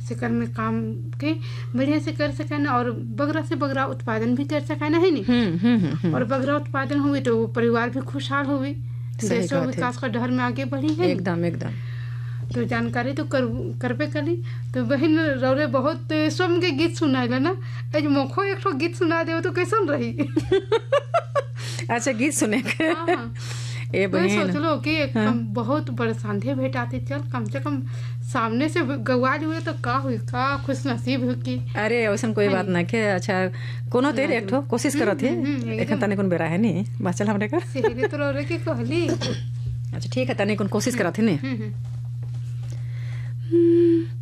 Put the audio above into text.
से कर में काम के बढ़िया से कर सके ना, और बगरा से बगरा उत्पादन भी कर सके ना, है नहीं। और बगरा उत्पादन हुई तो परिवार भी खुशहाल हुई, देश विकास का डहर में आगे बढ़ी है। एकदम एकदम। तो जानकारी तो करबे करी। तो बहन रौरे बहुत स्वयं के गीत सुनाइला ना, आज मोखो एक ठो गीत सुना दे तो कैसन रही। अच्छा गीत सुने के। हाँ। ए बहन सोच लो कि बहुत बड़े सांधे भेंट आती, चल कम से कम सामने से गवा हुए तो का हुई, का खुश नसीब हुई की। अरे वैसन कोई बात ना के। अच्छा कोनो तेरे एक ठो कोशिश करत है, एखन तने कोन बेरा है नी बस चल हमरे कर सहेली तो रौरे की कहली। अच्छा ठीक है, तने कोन कोशिश करत है नी।